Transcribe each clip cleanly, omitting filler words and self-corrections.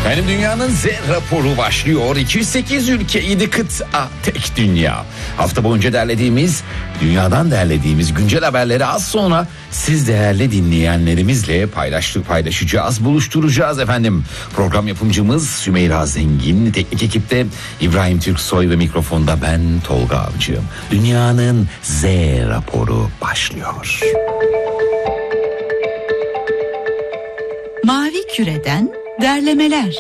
Benim dünyanın Z raporu başlıyor. 208 ülke, 7 kıta, tek dünya. Hafta boyunca dünyadan derlediğimiz güncel haberleri az sonra siz değerli dinleyenlerimizle paylaşacağız, buluşturacağız efendim. Program yapımcımız Sümeyra Zengin, teknik ekipte İbrahim Türksoy ve mikrofonda ben Tolga Avcı. Dünyanın Z raporu başlıyor. Mavi Küre'den derlemeler.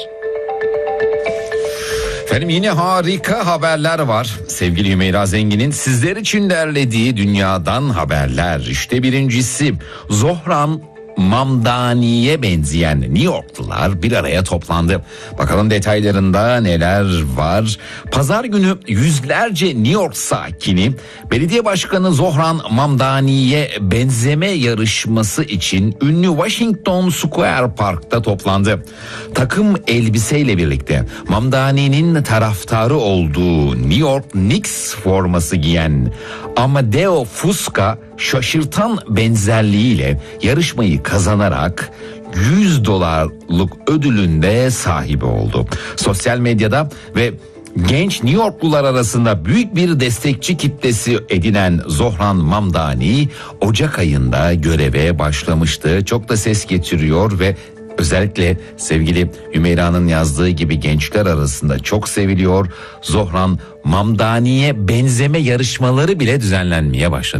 Efendim yine harika haberler var. Sevgili Hümeyra Zengin'in sizler için derlediği dünyadan haberler. İşte birincisi, Zohran Mamdani'ye benzeyen New Yorklular bir araya toplandı. Bakalım detaylarında neler var. Pazar günü yüzlerce New York sakini belediye başkanı Zohran Mamdani'ye benzeme yarışması için ünlü Washington Square Park'ta toplandı. Takım elbiseyle birlikte Mamdani'nin taraftarı olduğu New York Knicks forması giyen Amadeo Fusca şaşırtan benzerliğiyle yarışmayı kazanarak $100 ödülünde sahibi oldu. Sosyal medyada ve genç New Yorklular arasında büyük bir destekçi kitlesi edinen Zohran Mamdani Ocak ayında göreve başlamıştı. Çok da ses getiriyor ve özellikle sevgili Hümeyra'nın yazdığı gibi gençler arasında çok seviliyor. Zohran Mamdani'ye benzeme yarışmaları bile düzenlenmeye başladı.